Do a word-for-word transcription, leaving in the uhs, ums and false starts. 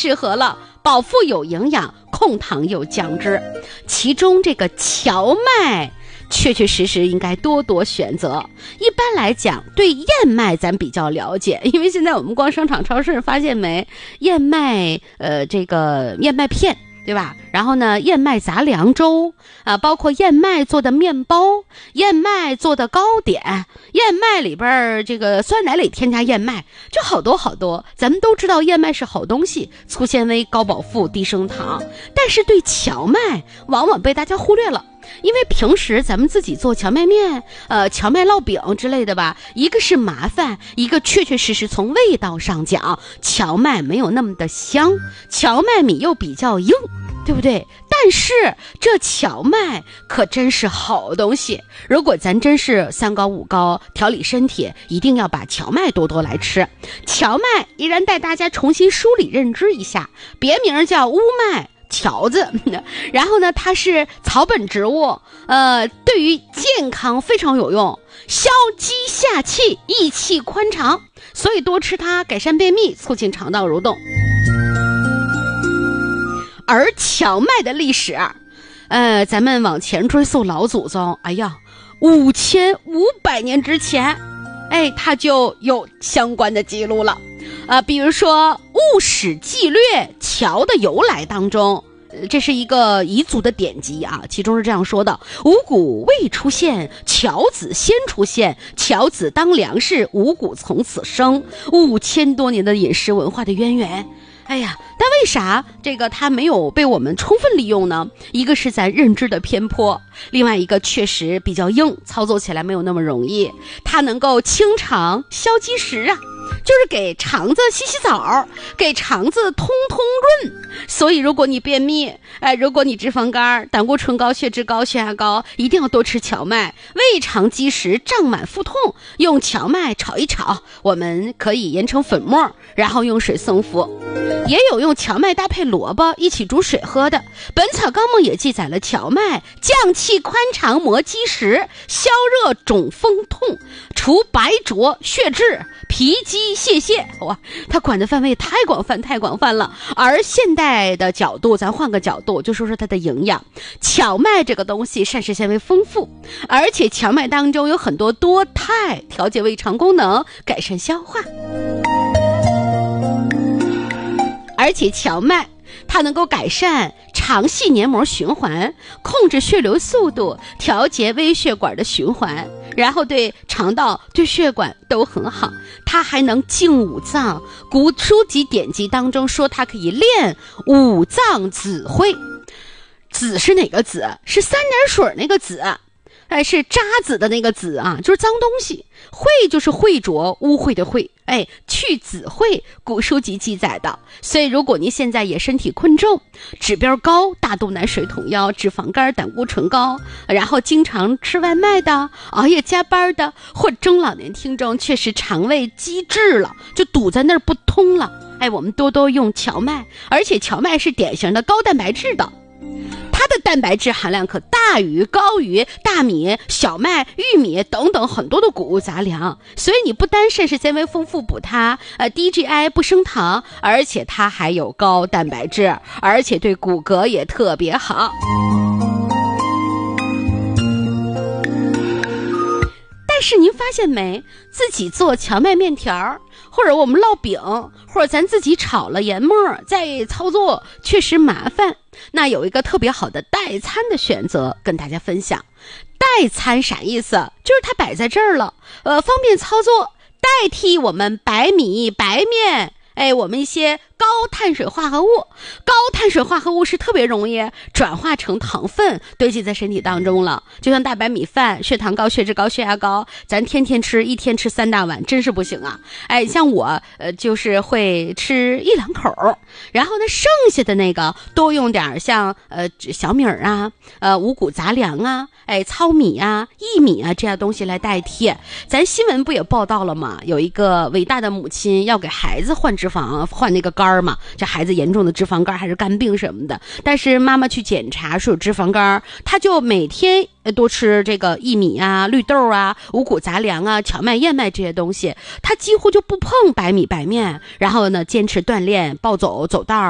适合了，饱腹有营养，控糖又降脂。其中这个荞麦确确实实应该多多选择。一般来讲，对燕麦咱比较了解，因为现在我们逛商场超市发现没，燕麦呃这个燕麦片，对吧？然后呢，燕麦杂粮粥啊，包括燕麦做的面包，燕麦做的糕点，燕麦里边这个酸奶里添加燕麦，就好多好多。咱们都知道燕麦是好东西，粗纤维、高饱腹、低升糖，但是对荞麦往往被大家忽略了。因为平时咱们自己做荞麦面、呃荞麦烙饼之类的吧，一个是麻烦，一个确确实实从味道上讲，荞麦没有那么的香，荞麦米又比较硬，对不对？但是这荞麦可真是好东西，如果咱真是三高五高调理身体，一定要把荞麦多多来吃。荞麦依然带大家重新梳理认知一下，别名叫乌麦、条子，然后呢，它是草本植物，呃，对于健康非常有用，消积下气，益气宽肠，所以多吃它，改善便秘，促进肠道蠕动。而荞麦的历史，呃，咱们往前追溯老祖宗，哎呀，五千五百年之前，哎，它就有相关的记录了。呃，比如说《戊史纪略》荞的由来当中，这是一个彝族的典籍啊，其中是这样说的：五谷未出现，荞子先出现，荞子当粮食，五谷从此生。五千多年的饮食文化的渊源。哎呀，但为啥这个它没有被我们充分利用呢？一个是咱认知的偏颇，另外一个确实比较硬，操作起来没有那么容易。它能够清肠消积食啊，就是给肠子洗洗澡，给肠子通通润。所以如果你便秘，哎，如果你脂肪肝、胆固醇高、血脂高、血压高，一定要多吃荞麦。胃肠积食、胀满腹痛，用荞麦炒一炒，我们可以研成粉末，然后用水送服。也有用荞麦搭配萝卜一起煮水喝的。本草纲目也记载了荞麦降气宽肠、磨积食、消热肿风痛、除白浊、血滞、脾积泄泻。哇，它管的范围太广泛太广泛了。而现代的角度，咱换个角度就说说它的营养。荞麦这个东西膳食纤维丰富，而且荞麦当中有很多多肽，调节胃肠功能，改善消化。而且荞麦它能够改善肠系黏膜循环，控制血流速度，调节微血管的循环，然后对肠道对血管都很好。它还能净五脏，古书籍典籍当中说它可以练五脏子会。子是哪个子？是三点水那个子，哎，是渣子的那个子啊，就是脏东西。秽就是秽浊污秽的秽，哎，去子秽，古书籍记载的。所以如果您现在也身体困重，指标高，大肚腩、水桶腰、脂肪肝、胆固醇高，然后经常吃外卖的，熬夜加班的，或中老年听众确实肠胃积滞了，就堵在那儿不通了，哎，我们多多用荞麦。而且荞麦是典型的高蛋白质的，它的蛋白质含量可大于高于大米、小麦、玉米等等很多的谷物杂粮，所以你不单膳食纤维丰富补它，呃 D G I 不升糖，而且它还有高蛋白质，而且对骨骼也特别好。但是您发现没，自己做荞麦面条，或者我们烙饼，或者咱自己炒了研末再操作，确实麻烦。那有一个特别好的代餐的选择跟大家分享。代餐啥意思？就是它摆在这儿了，呃，方便操作，代替我们白米、白面，哎，我们一些高碳水化合物，高碳水化合物是特别容易转化成糖分堆积在身体当中了。就像大白米饭，血糖高、血脂高、血压高，咱天天吃，一天吃三大碗，真是不行啊！哎，像我呃就是会吃一两口，然后呢剩下的那个多用点像呃小米儿啊、呃五谷杂粮啊、哎糙米啊、薏米啊这样东西来代替。咱新闻不也报道了吗？有一个伟大的母亲要给孩子换脂肪，换那个肝嘛，这孩子严重的脂肪肝还是肝病什么的，但是妈妈去检查说有脂肪肝，她就每天多吃这个薏米啊、绿豆啊、五谷杂粮啊、荞麦、燕麦这些东西，她几乎就不碰白米白面，然后呢坚持锻炼、暴走走道，